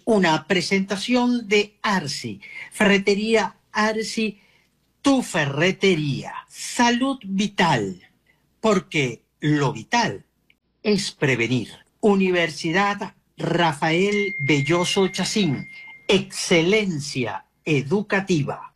Una presentación de Arsi, Ferretería Arsi, tu ferretería. Salud vital, porque lo vital es prevenir. Universidad Rafael Belloso Chacín, excelencia educativa.